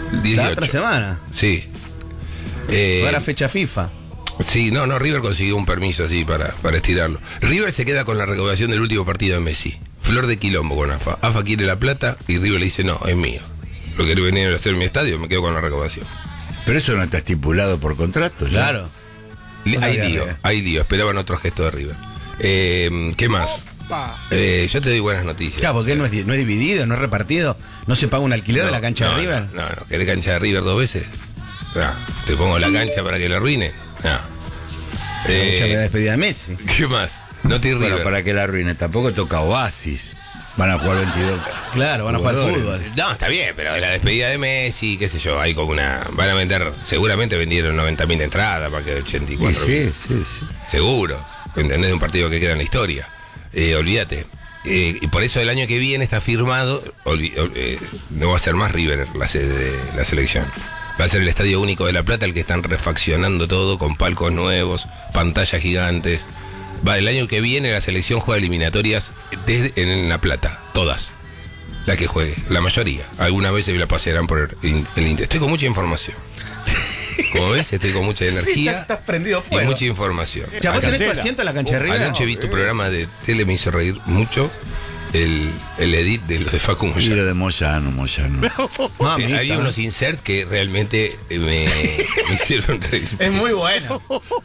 18. La otra semana. Sí. Ahora fecha FIFA. Sí, no, River consiguió un permiso así para estirarlo. River se queda con la recaudación del último partido de Messi. Flor de quilombo con AFA. AFA quiere la plata y River le dice, no, es mío. Lo que venir a hacer en mi estadio, me quedo con la recaudación. Pero eso no está estipulado por contrato, ¿ya? Claro. Hay lío. Esperaban otro gesto de River. ¿Qué más? Yo te doy buenas noticias. Claro, porque él no es dividido, no es repartido. ¿No se paga un alquiler de la cancha de River? No. ¿Querés cancha de River 2 veces? No. ¿Te pongo la cancha para que la arruine? No. Mucha la despedida de Messi. ¿Qué más? No te River. Bueno, para que la arruine. Tampoco toca Oasis. Van a jugar 22. Claro, van a jugar fútbol. No, está bien, pero la despedida de Messi, qué sé yo, hay como una... Van a vender, seguramente vendieron 90.000 entradas para que 84. Sí. Seguro. ¿Entendés? De un partido que queda en la historia. Olvídate. Y por eso el año que viene está firmado, no va a ser más River la sede de la selección. Va a ser el Estadio Único de La Plata, el que están refaccionando todo con palcos nuevos, pantallas gigantes. El año que viene la selección juega eliminatorias en La Plata, todas. La que juegue, la mayoría. Algunas veces la pasearán por el Inter. Estoy con mucha información. Como ves, estoy con mucha energía. Sí, estás prendido y fuego. mucha información. Ya, ¿vos tenés tu asiento en la cancha de River? Anoche vi tu programa de tele, me hizo reír mucho. El edit de los de Facu Y Moyano. lo de Moyano. Había unos inserts que realmente me hicieron reír. Es muy bueno.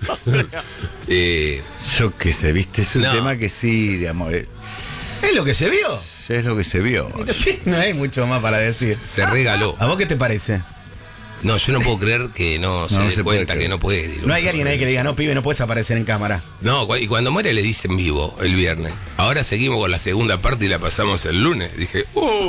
Yo qué sé, viste, es un No. tema que sí, digamos, Es lo que se vio. es lo que se vio. No hay mucho más para decir. Se regaló. ¿A vos qué te parece? No, yo no puedo creer que no se dé se puede cuenta creer. que no puede ir. No hay alguien ahí que le diga, no, pibe, no puedes aparecer en cámara. No, y cuando muere le dicen vivo el viernes. Ahora seguimos con la segunda parte y la pasamos el lunes. Dije,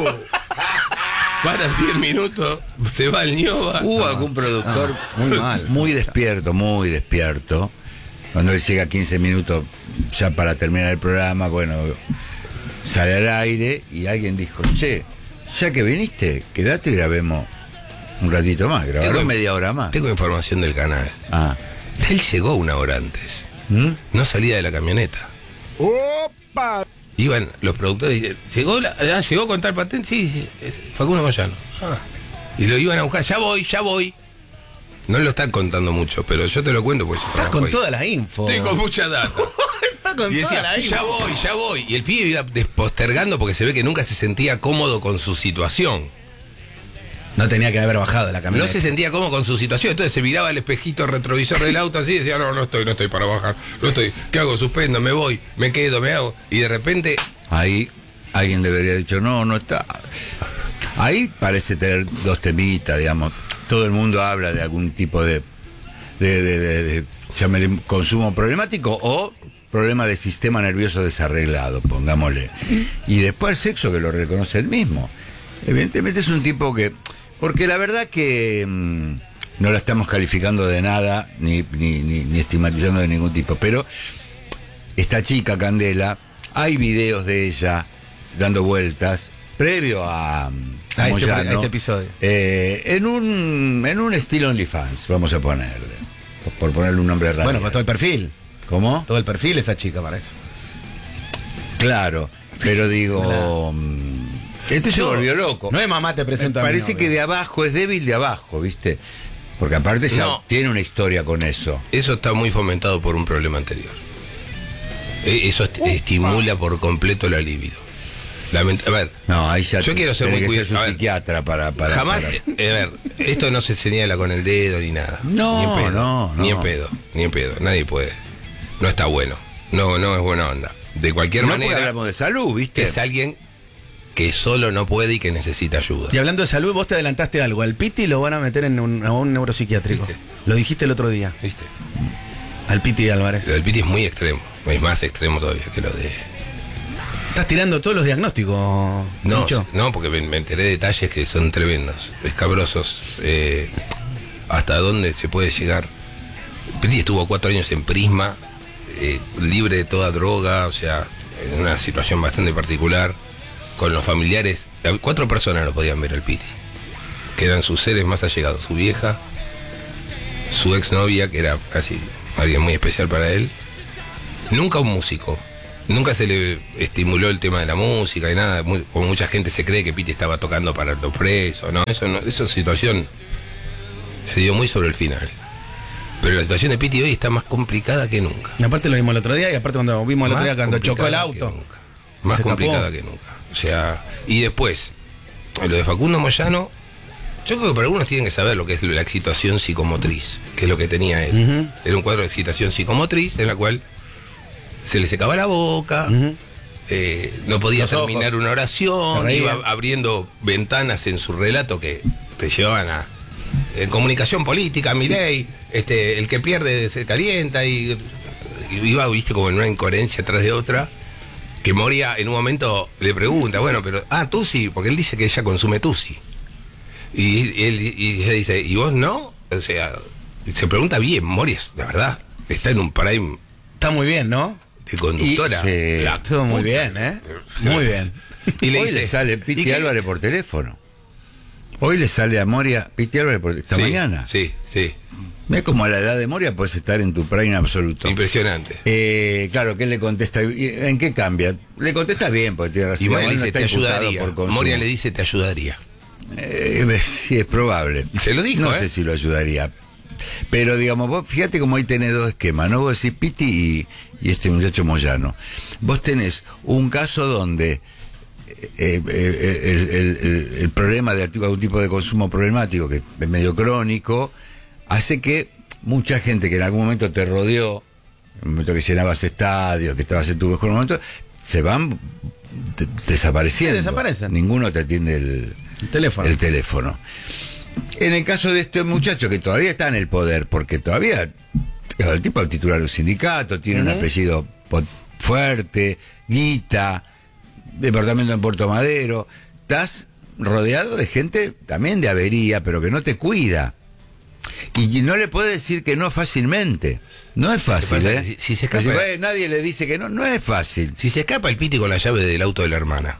paran 10 minutos, se va el ñoba. Hubo algún productor muy mal. muy despierto. Cuando él llega 15 minutos ya para terminar el programa, bueno, sale al aire y alguien dijo, che, ya que viniste, quedate y grabemos un ratito más, grabaron media hora más. Tengo información del canal. Ah. Él llegó una hora antes. No salía de la camioneta. ¡Opa! Iban los productores y llegó con tal patente, sí, Facundo Moyano. Y lo iban a buscar, ya voy. No lo están contando mucho, pero yo te lo cuento porque yo Estás trabajo con ahí. toda la info. Estoy con mucha data. Estás con Y toda decía, la info. ya voy. Y el pibe iba postergando porque se ve que nunca se sentía cómodo con su situación. No tenía que haber bajado de la No camioneta. se sentía cómodo con su situación. Entonces se miraba el espejito retrovisor del auto así y decía, no estoy para bajar. No estoy. ¿Qué hago? Suspendo, me voy, me quedo, me hago. Y de repente... Ahí alguien debería haber dicho, no está. Ahí parece tener dos temitas, digamos. Todo el mundo habla de algún tipo de llámele, consumo problemático o problema de sistema nervioso desarreglado, pongámosle. Y después el sexo, que lo reconoce él mismo. Evidentemente es un tipo que... Porque la verdad que no la estamos calificando de nada, ni estigmatizando de ningún tipo, pero esta chica, Candela, hay videos de ella dando vueltas, previo a Moyano, este episodio. en un estilo OnlyFans, vamos a ponerle, por ponerle un nombre raro. Bueno, con todo el perfil. ¿Cómo? Todo el perfil esa chica para eso. Claro, pero digo... Este se volvió loco. No es mamá, te presento a mi Parece novia. que de abajo es débil de abajo, ¿viste? Porque aparte ya No. tiene una historia con eso. Eso está muy fomentado por un problema anterior. Eso estimula por completo la libido. A ver, No, ahí ya yo quiero ser tenés muy que ser cuidadoso. su A ver, psiquiatra para jamás, para- a ver, esto no se señala con el dedo ni nada. No, ni en pedo, no. ni en pedo, nadie puede. No está bueno. No es buena onda. De cualquier No, porque manera, hablamos de salud, ¿viste? es alguien que solo no puede y que necesita ayuda. Y hablando de salud, vos te adelantaste algo. Al Piti lo van a meter a un neuropsiquiátrico. ¿Viste? Lo dijiste el otro día. ¿Viste? Al Piti Álvarez. Lo del Piti es muy extremo. Es más extremo todavía que lo de... Estás tirando todos los diagnósticos. No, Micho. no, porque me enteré de detalles que son tremendos, escabrosos. Hasta dónde se puede llegar. Piti estuvo 4 años en Prisma, libre de toda droga, o sea, en una situación bastante particular, con los familiares. 4 personas no podían ver al Piti, que eran sus seres más allegados, su vieja, su exnovia, que era casi alguien muy especial para él. Nunca un músico, Nunca se le estimuló el tema de la música y nada. Como mucha gente se cree que Piti estaba tocando para los presos, ¿no? Esa situación se dio muy sobre el final. Pero la situación de Piti hoy está más complicada que nunca. Y aparte lo vimos el otro día, y aparte cuando vimos el otro día cuando chocó el complicada auto. que nunca. Más Se complicada escapó. que nunca. O sea, y después, lo de Facundo Moyano, yo creo que para algunos tienen que saber lo que es la excitación psicomotriz, que es lo que tenía él. Ujú. Era un cuadro de excitación psicomotriz en la cual se le secaba la boca, Ujú. no podía Los terminar ojos. una Se oración, reía. iba abriendo ventanas en su relato que te llevaban a comunicación política, Milei, el que pierde se calienta y iba, viste, como en una incoherencia tras de otra, que Moria en un momento le pregunta, bueno, pero, Tusi, porque él dice que ella consume Tusi. Y ella dice, ¿y vos no? O sea, se pregunta bien, Moria, la verdad, está en un prime Está muy bien, ¿no? de conductora. Y se- La Estuvo muy puta. bien, ¿eh? Muy bien. Y le Hoy dice, le sale ¿y Piti qué? Álvarez por teléfono. Hoy le sale a Moria Piti Álvarez esta Sí, mañana. Sí, sí, Ve como a la edad de Moria puedes estar en tu prime absoluto. impresionante. Claro, ¿qué le contesta? ¿En qué cambia? Le contesta bien, porque tiene razón. Y Moria Igual le no dice, está te imputado ayudaría. por consumo. Moria le dice, te ayudaría. Sí, es probable. Se lo dijo, No ¿eh? sé si lo ayudaría. Pero digamos, vos fíjate cómo ahí tenés dos esquemas, ¿no? Vos decís Piti y este muchacho Moyano. Vos tenés un caso donde el problema de algún tipo de consumo problemático, que es medio crónico, hace que mucha gente que en algún momento te rodeó, en un momento que llenabas estadios, que estabas en tu mejor momento, se van desapareciendo. Sí, desaparecen. Ninguno te atiende El teléfono. el teléfono. En el caso de este muchacho que todavía está en el poder, porque todavía el tipo es titular de un sindicato, tiene un apellido fuerte, guita, departamento en Puerto Madero, estás rodeado de gente también de avería, pero que no te cuida. Y no le puede decir que no fácilmente. No es fácil, pasa? ¿eh? Si se escapa- Nadie le dice que no, no es fácil. Si se escapa el Piti con la llave del auto de la hermana,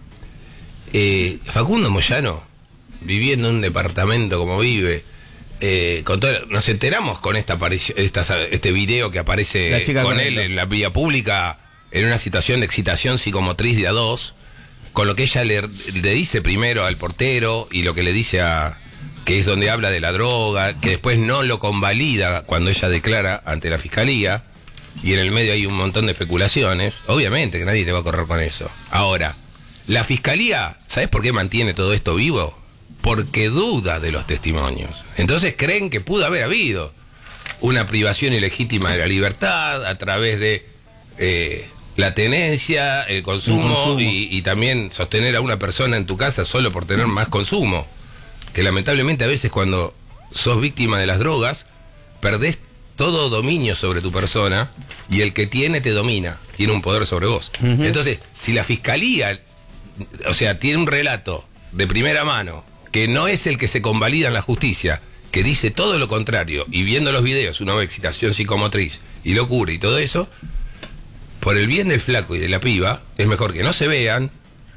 Facundo Moyano, viviendo en un departamento como vive, con nos enteramos con este video que La aparece chica con con él el- en la vía pública, en una situación de excitación psicomotriz de A2, con lo que ella le dice primero al portero y lo que le dice que es donde habla de la droga, que después no lo convalida cuando ella declara ante la fiscalía, y en el medio hay un montón de especulaciones. Obviamente que nadie te va a correr con eso. Ahora, la fiscalía, ¿sabes por qué mantiene todo esto vivo? Porque duda de los testimonios. Entonces creen que pudo haber habido una privación ilegítima de la libertad a través de la tenencia, el consumo. Y también sostener a una persona en tu casa solo por tener más consumo. Que lamentablemente a veces cuando sos víctima de las drogas, perdés todo dominio sobre tu persona y el que tiene te domina, tiene un poder sobre vos. Entonces, si la fiscalía, o sea, tiene un relato de primera mano, que no es el que se convalida en la justicia, que dice todo lo contrario, y viendo los videos, una excitación psicomotriz y locura y todo eso, por el bien del flaco y de la piba, es mejor que no se vean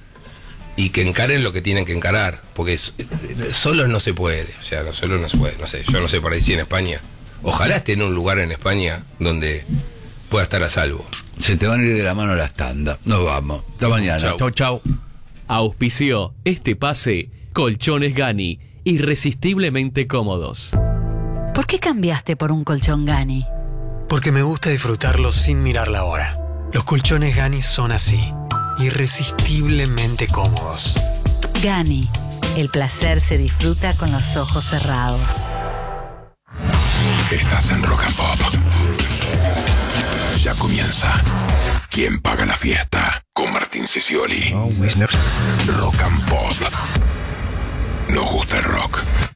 y que encaren lo que tienen que encarar, porque solos no se puede, o sea, no solo no se puede, no sé, yo no sé por ahí si en España, ojalá esté en un lugar en España donde pueda estar a salvo. Se te van a ir de la mano las tandas. Nos vamos. Hasta mañana. Chau. Chau, chau. Auspició este pase Colchones Gani, irresistiblemente cómodos. ¿Por qué cambiaste por un colchón Gani? Porque me gusta disfrutarlo sin mirar la hora. Los colchones Gani son así, irresistiblemente cómodos. Gani, el placer se disfruta con los ojos cerrados. Estás en Rock and Pop. Ya comienza. ¿Quién paga la fiesta? Con Martín Sicioli. Rock and Pop. Nos gusta el rock.